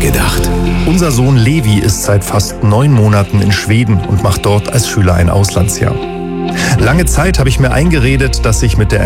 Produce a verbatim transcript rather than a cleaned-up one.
gedacht. Unser Sohn Levi ist seit fast neun Monaten in Schweden und macht dort als Schüler ein Auslandsjahr. Lange Zeit habe ich mir eingeredet, dass ich mit der